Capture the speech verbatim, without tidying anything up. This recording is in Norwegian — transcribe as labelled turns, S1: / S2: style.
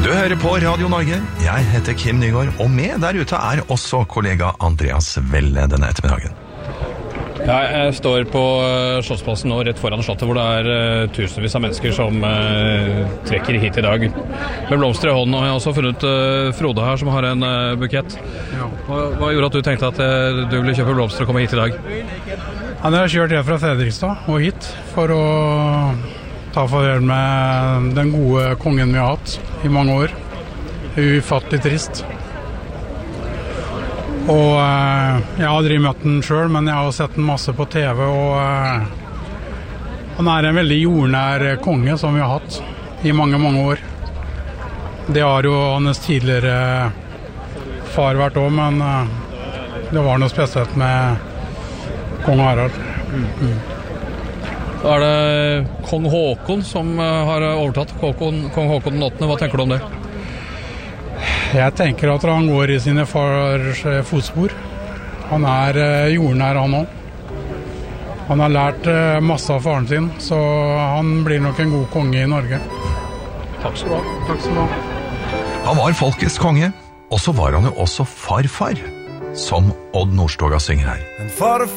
S1: Du hører på Radio Norge. Jeg heter Kim Nygaard, og med der ute er også kollega Andreas Velle denne ettermiddagen.
S2: Ja, jeg står på Slottsplassen nå, rett foran Slottet, hvor det er uh, tusenvis av mennesker som uh, trekker hit i dag. Med blomster i hånden, og jeg har også funnet uh, Frode her, som har en uh, bukett. Ja. Hva, hva gjorde at du tenkte at uh, du ville kjøpe blomster og komme hit i dag?
S3: Ja, jeg har kjørt her fra Fredrikstad og hit for å ta farvel med den gode kongen vi har hatt i mange år. Det er ufattelig trist. Og eh, jeg har aldri møtt den selv, men jeg har sett den masse på T V, og eh, han er en veldig jordnær konge som vi har hatt i mange, mange år. Det har jo hans tidligere far vært også, men eh, det var noe spesielt med kong Harald. Mm.
S2: Da er det kong Håkon som har overtatt, kong, kong Håkon den åttende. Hva tenker du om det?
S3: Jeg tenker at han går i sine fars fotspor. Han er jordnær han også. Han har lært masse av faren sin, så han blir nok en god konge i Norge.
S2: Takk skal du ha.
S3: Takk skal du ha.
S1: Han var folkets konge, og så var han jo også farfar, som Odd Nordstoga synger her.
S4: En farfar